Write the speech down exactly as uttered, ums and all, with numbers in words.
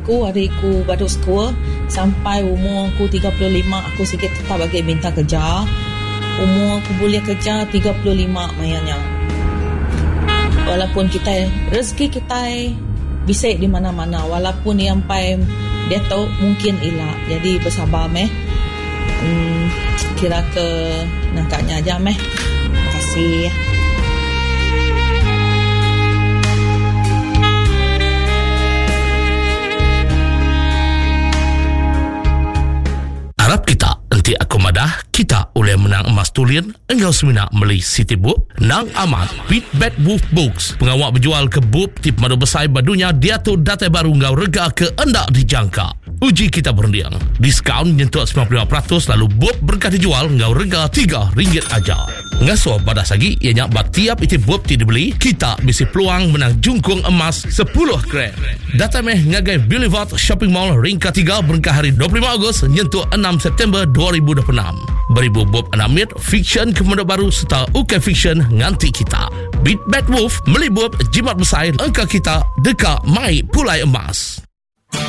aku hari aku baru sekolah sampai umur aku tiga puluh lima, aku sikit tetap bagi bintang kerja. Umur aku boleh kerja tiga puluh lima mayanya. Walaupun kita rezeki kita bisa di mana-mana, walaupun yang pai dia tahu mungkin elak. Jadi bersabar meh. Hmm, kira ke nakaknya aja meh. Terima kasih. Harap kita nanti aku madah kita oleh menang emas tulian engkau semina beli City Book nang amat Beat Bad Wolf Books pengawak berjual ke book tip madu besar badunya dia tu data baru engkau rega ke endak dijangka. Uji kita berundiang diskaun nyentuh sembilan puluh lima peratus lalu book berkah dijual engkau rega tiga ringgit aja. Ngasuh pada sagi ianya tiap itu book ti dibeli kita bisa peluang menang jungkung emas sepuluh gram. Data meh ngagai Boulevard Shopping Mall ringkat tiga berkah hari dua puluh lima Ogos nyentuh enam September dua ribu dua puluh enam. Beribu bob anamit fiction kemudian baru serta ukay fiction nganti kita. Beat Bad Wolf melibut jimat besar engkau kita dekat mai pulai emas.